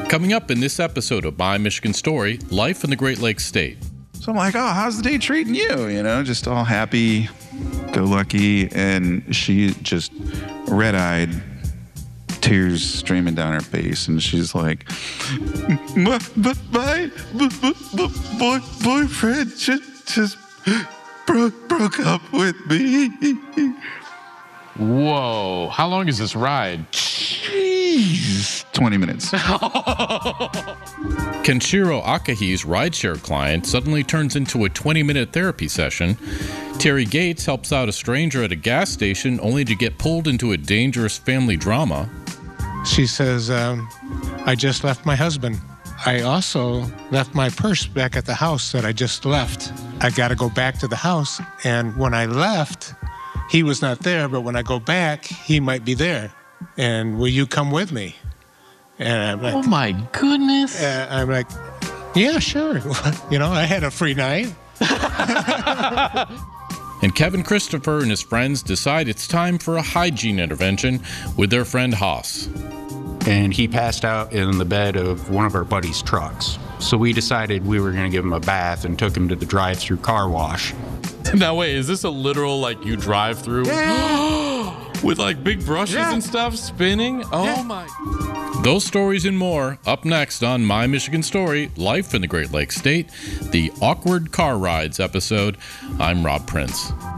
Coming up in this episode of My Michigan Story, Life in the Great Lakes State. So I'm like, oh, how's the day treating you? You know, just all happy, go lucky. And she just red-eyed, tears streaming down her face. And she's like, my boyfriend just broke up with me. Whoa. How long is this ride? Jeez. 20 minutes. Kenshiro Akahi's rideshare client suddenly turns into a 20-minute therapy session. Terry Gates helps out a stranger at a gas station only to get pulled into a dangerous family drama. She says, I just left my husband. I also left my purse back at the house that I just left. I got to go back to the house. And when I left, he was not there. But when I go back, he might be there. And will you come with me? And I'm like, oh my goodness. I'm like, yeah, sure. You know, I had a free night. And Kevin Christopher and his friends decide it's time for a hygiene intervention with their friend Haas. And he passed out in the bed of one of our buddies' trucks. So we decided we were going to give him a bath and took him to the drive-through car wash. Now wait, is this a literal, like, you drive through with like big brushes and stuff spinning? Oh my. Those stories and more up next on My Michigan Story, Life in the Great Lakes State, the Awkward Car Rides episode. I'm Rob Prince.